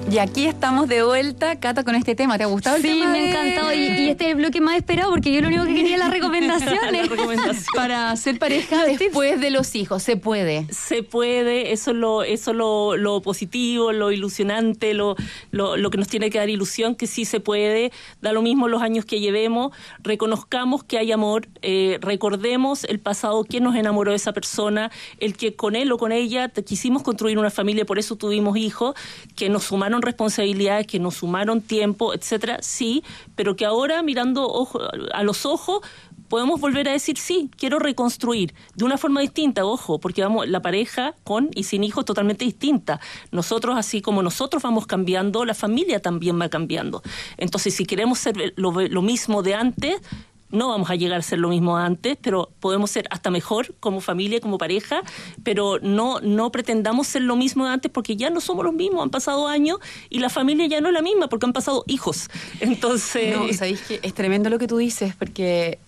Y aquí estamos de vuelta, Cata, con este tema. ¿Te ha gustado el tema? Sí, me ha encantado. Y este es el bloque más esperado porque yo lo único que quería es las recomendaciones. Para ser pareja después de los hijos. Se puede. Se puede, eso es lo positivo, lo ilusionante, lo que nos tiene que dar ilusión, que sí se puede. Da lo mismo los años que llevemos. Reconozcamos que hay amor. Recordemos el pasado, quién nos enamoró de esa persona, el que con él o con ella quisimos construir una familia, por eso tuvimos hijos, que nos sumaron responsabilidades, que nos sumaron tiempo, etcétera, sí, pero que ahora mirando a los ojos podemos volver a decir sí, quiero reconstruir de una forma distinta, ojo, porque la pareja con y sin hijos es totalmente distinta. Nosotros, así como nosotros vamos cambiando, la familia también va cambiando. Entonces, si queremos ser lo mismo de antes, no vamos a llegar a ser lo mismo antes, pero podemos ser hasta mejor como familia, como pareja, pero no pretendamos ser lo mismo de antes porque ya no somos los mismos, han pasado años y la familia ya no es la misma porque han pasado hijos. Entonces... No, sabéis que es tremendo lo que tú dices porque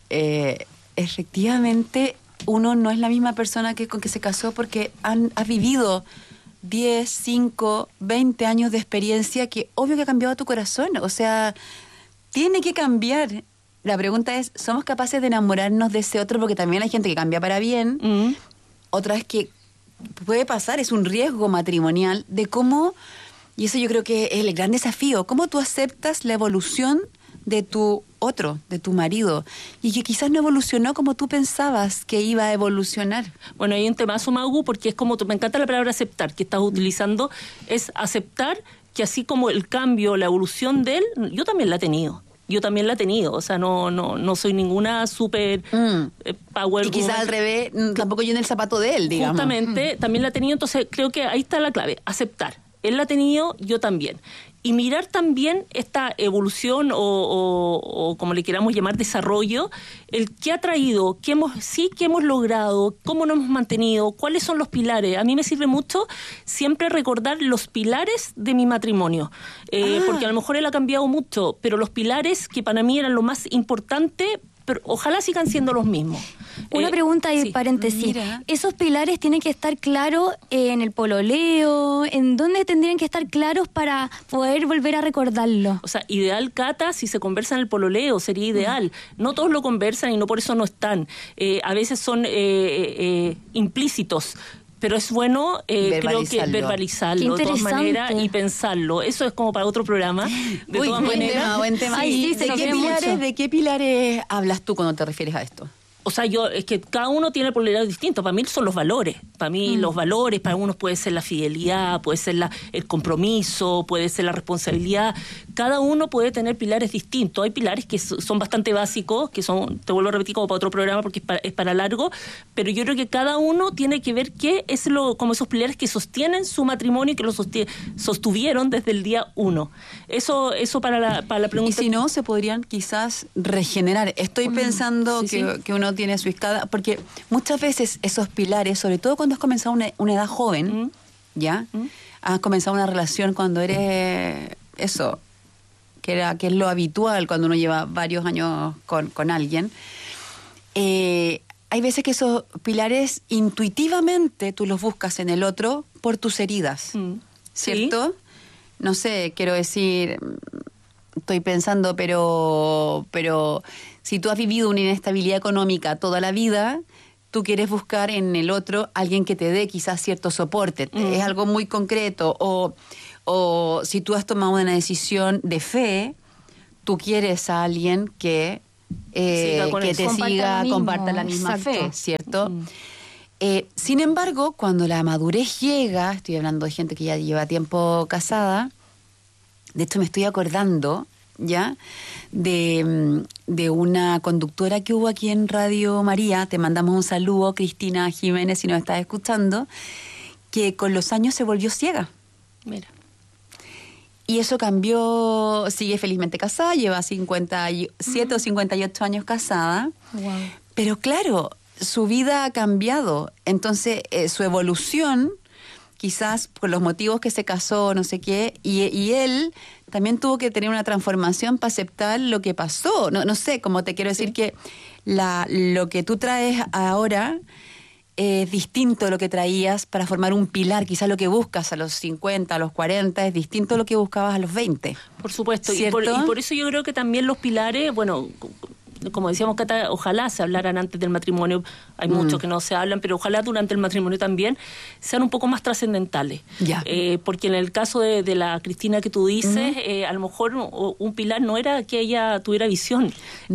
efectivamente uno no es la misma persona con que se casó porque has vivido 10, 5, 20 años de experiencia que obvio que ha cambiado tu corazón, o sea, tiene que cambiar. La pregunta es, ¿somos capaces de enamorarnos de ese otro? Porque también hay gente que cambia para bien. Otra es que puede pasar, es un riesgo matrimonial de cómo, y eso yo creo que es el gran desafío, cómo tú aceptas la evolución de tu otro, de tu marido, y que quizás no evolucionó como tú pensabas que iba a evolucionar. Bueno, hay un temazo, Magu, porque es como me encanta la palabra aceptar que estás utilizando, es aceptar que así como el cambio, la evolución de él, yo también la he tenido. O sea, no soy ninguna super power. Y quizás al revés, tampoco yo en el zapato de él, digamos. Justamente, también la he tenido, entonces creo que ahí está la clave, aceptar. Él la ha tenido, yo también. Y mirar también esta evolución o como le queramos llamar, desarrollo, el qué ha traído, qué hemos logrado, cómo nos hemos mantenido, cuáles son los pilares. A mí me sirve mucho siempre recordar los pilares de mi matrimonio, porque a lo mejor él ha cambiado mucho, pero los pilares que para mí eran lo más importante, pero ojalá sigan siendo los mismos. Una pregunta y sí. paréntesis. Mira. ¿Esos pilares tienen que estar claros en el pololeo? ¿En dónde tendrían que estar claros para poder volver a recordarlo? O sea, ideal, Cata, si se conversa en el pololeo, sería ideal. No todos lo conversan y no por eso no están. A veces son implícitos. Pero es bueno, creo que verbalizarlo de todas maneras y pensarlo. Eso es como para otro programa. De todas maneras. Buen tema. Ay, sí, ¿De qué pilares hablas tú cuando te refieres a esto? O sea, es que cada uno tiene polaridades distintas. Para mí son los valores. Para mí los valores, para algunos puede ser la fidelidad, puede ser el compromiso, puede ser la responsabilidad. Cada uno puede tener pilares distintos. Hay pilares que son bastante básicos, que son, te vuelvo a repetir, como para otro programa porque es para largo, pero yo creo que cada uno tiene que ver qué es como esos pilares que sostienen su matrimonio y que lo sostuvieron desde el día 1. Eso para la pregunta. Y si no, se podrían quizás regenerar. Estoy pensando que uno tiene su escala, porque muchas veces esos pilares, sobre todo cuando has comenzado una edad joven, ¿ya? Has comenzado una relación cuando eres eso, que es lo habitual cuando uno lleva varios años con alguien. Hay veces que esos pilares intuitivamente tú los buscas en el otro por tus heridas, ¿cierto? Sí. No sé, quiero decir, estoy pensando, pero si tú has vivido una inestabilidad económica toda la vida, tú quieres buscar en el otro alguien que te dé quizás cierto soporte. Es algo muy concreto. O si tú has tomado una decisión de fe, tú quieres a alguien que comparta la misma fe, ¿cierto? Sin embargo, cuando la madurez llega, estoy hablando de gente que ya lleva tiempo casada, de hecho me estoy acordando ya de una conductora que hubo aquí en Radio María, te mandamos un saludo, Cristina Jiménez, si nos estás escuchando, que con los años se volvió ciega. Mira. Y eso cambió, sigue felizmente casada, lleva 57 o 58 años casada, pero claro, su vida ha cambiado, entonces su evolución, quizás por los motivos que se casó, no sé qué, y él también tuvo que tener una transformación para aceptar lo que pasó. No sé, como te quiero decir que lo que tú traes ahora es distinto de lo que traías para formar un pilar. Quizás lo que buscas a los 50, a los 40 es distinto de lo que buscabas a los 20. Por supuesto, y ¿Cierto? por eso yo creo que también los pilares, bueno, como decíamos, Cata, ojalá se hablaran antes del matrimonio, hay muchos que no se hablan, pero ojalá durante el matrimonio también sean un poco más trascendentales. Ya. Porque en el caso de la Cristina que tú dices, a lo mejor un pilar no era que ella tuviera visión,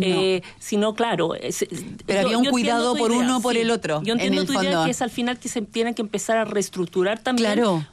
sino, claro... pero había un cuidado por uno o por el otro. Yo entiendo en el tu idea, fondo. que es al final que se tienen que empezar a reestructurar también. Claro.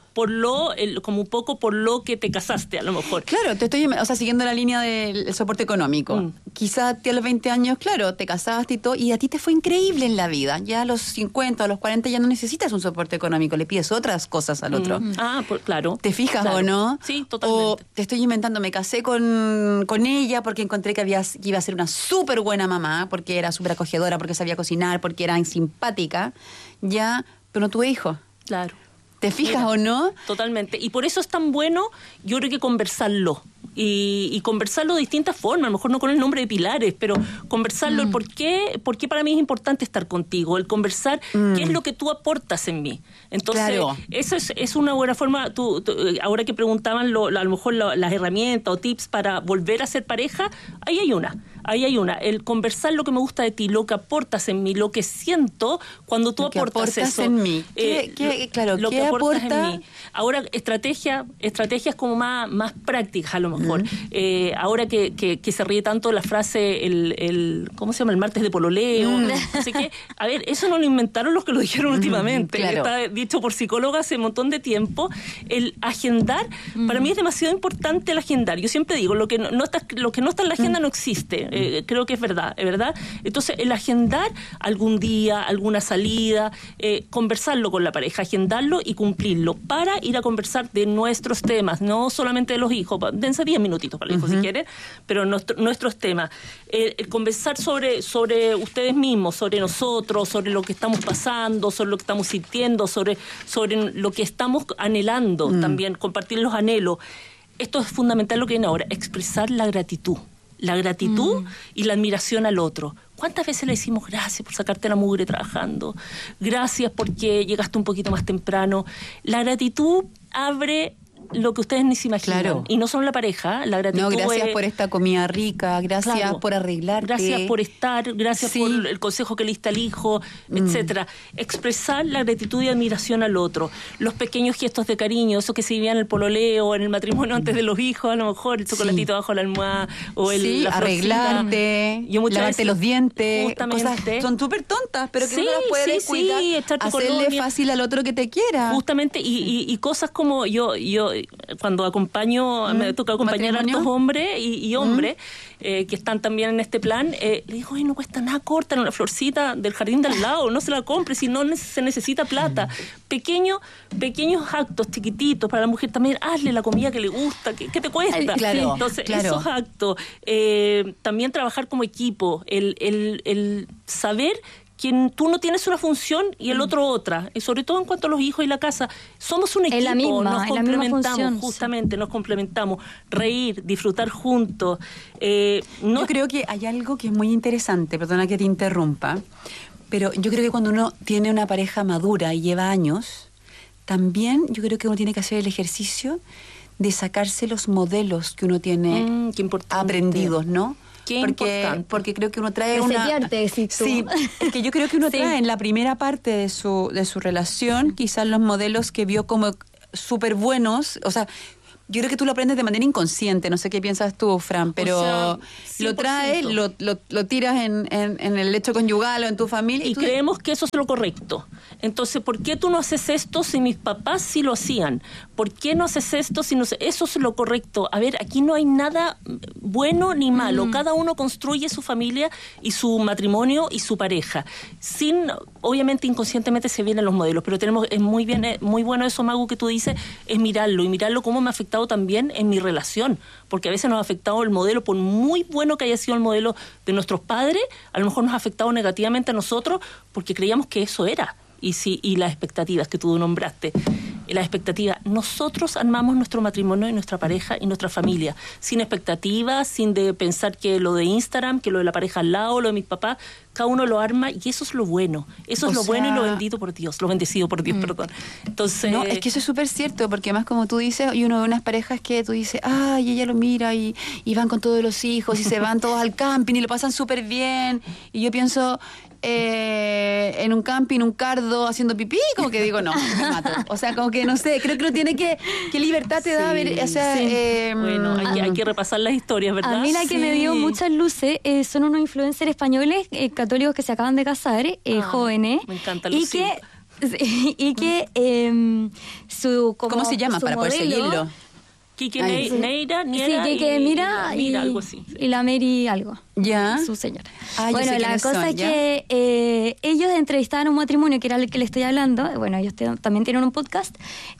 Como un poco por lo que te casaste, a lo mejor. Claro, siguiendo la línea del soporte económico. Quizás a los 20 años, claro, te casaste y todo, y a ti te fue increíble en la vida. Ya a los 50, a los 40 ya no necesitas un soporte económico, le pides otras cosas al otro. Claro. ¿Te fijas claro. o no? Sí, totalmente. O te estoy inventando, me casé con ella porque encontré que iba a ser una súper buena mamá, porque era súper acogedora, porque sabía cocinar, porque era simpática, ya, pero no tuve hijos. Claro. ¿Te fijas o no? Totalmente. Y por eso es tan bueno, yo creo que conversarlo. Y conversarlo de distintas formas, a lo mejor no con el nombre de pilares, pero conversarlo, el por qué para mí es importante estar contigo, el conversar qué es lo que tú aportas en mí. Entonces, claro. Eso es una buena forma. Ahora que preguntaban a lo mejor las herramientas o tips para volver a ser pareja, ahí hay una. El conversar lo que me gusta de ti, lo que aportas en mí, lo que siento cuando tú aportas eso. En mí. Claro, lo ¿qué que aportas aporta? en mí. Ahora, estrategias como más prácticas a lo mejor. Ahora que se ríe tanto la frase, ¿cómo se llama? El martes de pololeo. Así que, a ver, eso no lo inventaron los que lo dijeron últimamente. Claro. Está dicho por psicólogas hace un montón de tiempo. El agendar, para mí es demasiado importante el agendar. Yo siempre digo, lo que no está en la agenda no existe. Creo que es verdad. Entonces, el agendar algún día, alguna salida, conversarlo con la pareja, agendarlo y cumplirlo para ir a conversar de nuestros temas, no solamente de los hijos. Dense 10 minutitos para el hijo si quieren, pero nuestros temas. Conversar sobre ustedes mismos, sobre nosotros, sobre lo que estamos pasando, sobre lo que estamos sintiendo, sobre lo que estamos anhelando también, compartir los anhelos. Esto es fundamental lo que viene ahora, expresar la gratitud. La gratitud y la admiración al otro. ¿Cuántas veces le decimos gracias por sacarte la mugre trabajando? Gracias porque llegaste un poquito más temprano. La gratitud abre lo que ustedes ni se imaginan. Claro. Y no solo la pareja, la gratitud. No, gracias por esta comida rica, gracias por arreglarte. Gracias por estar, gracias por el consejo que le diste al hijo, etcétera. Expresar la gratitud y admiración al otro. Los pequeños gestos de cariño, eso que se vivía en el pololeo, en el matrimonio antes de los hijos, a lo mejor el chocolatito bajo la almohada o la arreglarte, lavarte los dientes. Justamente. Cosas son súper tontas, pero que uno las puede cuidar, hacerle fácil al otro que te quiera. Justamente, y cosas como yo cuando me toca acompañar a hartos hombres y hombres que están también en este plan, le digo, no cuesta nada, cortar una florcita del jardín de al lado, no se la compre, si no se necesita plata. Pequeños actos chiquititos para la mujer también, hazle la comida que le gusta, ¿qué te cuesta? Claro, entonces, esos actos, también trabajar como equipo, el saber que tú no tienes una función y el otro otra, y sobre todo en cuanto a los hijos y la casa, somos un equipo, nos complementamos, justamente, nos complementamos, reír, disfrutar juntos. Yo creo que hay algo que es muy interesante, perdona que te interrumpa, pero yo creo que cuando uno tiene una pareja madura y lleva años, también yo creo que uno tiene que hacer el ejercicio de sacarse los modelos que uno tiene aprendidos, ¿no? Porque creo que uno trae Sí, es que yo creo que uno trae en la primera parte de su relación quizás los modelos que vio como súper buenos, o sea, yo creo que tú lo aprendes de manera inconsciente, no sé qué piensas tú, Fran, pero lo traes, lo tiras en el lecho conyugal o en tu familia. Y creemos que eso es lo correcto. Entonces, ¿por qué tú no haces esto si mis papás sí lo hacían? ¿Por qué no haces esto si no sé? Eso es lo correcto. A ver, aquí no hay nada bueno ni malo. Cada uno construye su familia y su matrimonio y su pareja. Obviamente, inconscientemente se vienen los modelos, pero es muy bueno eso, Magu, que tú dices, es mirarlo y mirarlo cómo me ha afectado también en mi relación, porque a veces nos ha afectado el modelo, por muy bueno que haya sido el modelo de nuestros padres, a lo mejor nos ha afectado negativamente a nosotros porque creíamos que eso era, y las expectativas que tú nombraste. la expectativa. Nosotros armamos nuestro matrimonio y nuestra pareja y nuestra familia, sin expectativas, sin de pensar que lo de Instagram, que lo de la pareja al lado, lo de mis papás, cada uno lo arma y eso es lo bueno. Eso es lo bueno y lo bendito por Dios, lo bendecido por Dios, perdón. Entonces, no, es que eso es súper cierto, porque además como tú dices, y uno ve unas parejas que tú dices, ay, ella lo mira y van con todos los hijos y se van todos al camping y lo pasan súper bien. Y yo pienso, en un camping, un cardo, haciendo pipí, como que digo, no, me mato. O sea, como que no sé, creo que uno tiene que, ¿qué libertad te da ver? O sea, bueno, hay que repasar las historias, ¿verdad? A mí la que me dio muchas luces son unos influencers españoles católicos que se acaban de casar, jóvenes. Me encanta, Lucía. Y que su como ¿cómo se llama su para poder modelo, seguirlo? Quique Neira, sí, que mira algo así. Y la Mary algo. Ya. Su señora. Bueno, la cosa es que ellos entrevistaban un matrimonio, que era el que le estoy hablando. Bueno, ellos también tienen un podcast.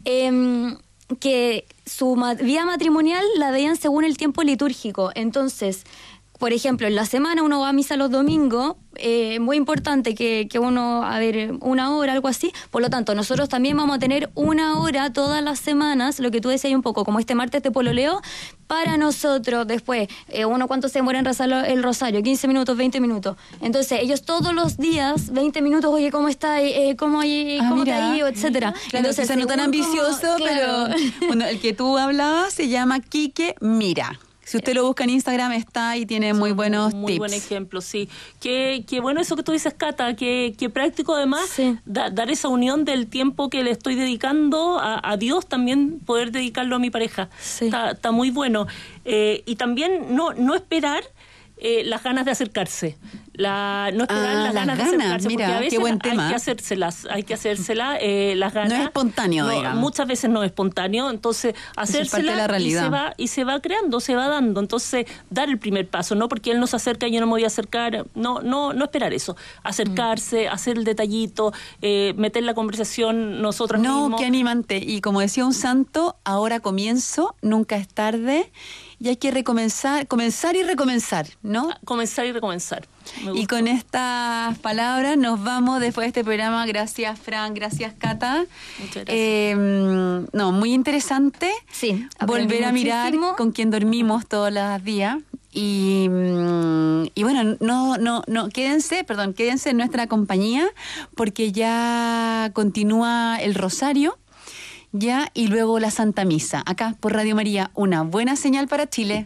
Que su vida matrimonial la veían según el tiempo litúrgico. Entonces, por ejemplo, en la semana uno va a misa los domingos, muy importante que uno, a ver, 1 hora, algo así. Por lo tanto, nosotros también vamos a tener 1 hora todas las semanas, lo que tú decías un poco, como este martes de pololeo, para nosotros después. Uno, ¿cuánto se demora en rezar el rosario? 15 minutos, 20 minutos. Entonces, ellos todos los días, 20 minutos, oye, ¿cómo está? ¿Cómo te ha ido? Etcétera. Claro, entonces, no tan ambicioso, claro. Pero bueno, el que tú hablabas se llama Quique Mira. Si usted lo busca en Instagram, está y tiene muy buenos tips. Muy buen ejemplo, sí. Qué bueno eso que tú dices, Cata, que práctico además, sí. Dar esa unión del tiempo que le estoy dedicando a Dios, también poder dedicarlo a mi pareja. Sí. Está muy bueno. Y también no esperar las ganas de acercarse. No esperar las ganas de acercarse, mira, porque a veces qué buen tema. hay que hacérselas, las ganas. No es espontáneo, digamos. Muchas veces no es espontáneo, entonces hacérsela y se va creando, se va dando. Entonces, dar el primer paso, no porque él no se acerca y yo no me voy a acercar, no esperar eso. Acercarse, hacer el detallito, meter la conversación nosotros mismos. No, qué animante. Y como decía un santo, ahora comienzo, nunca es tarde. Y hay que comenzar y recomenzar, ¿no? Comenzar y recomenzar. Y con estas palabras nos vamos después de este programa. Gracias, Fran, gracias, Cata. Muchas gracias. Muy interesante. Sí, volver a mirar con quien dormimos todos los días. Y bueno, quédense en nuestra compañía, porque ya continúa el Rosario. Ya, y luego la Santa Misa, acá por Radio María, una buena señal para Chile.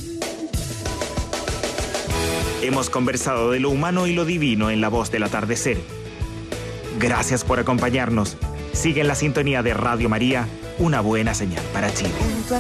Hemos conversado de lo humano y lo divino en La Voz del Atardecer. Gracias por acompañarnos. Sigue en la sintonía de Radio María, una buena señal para Chile.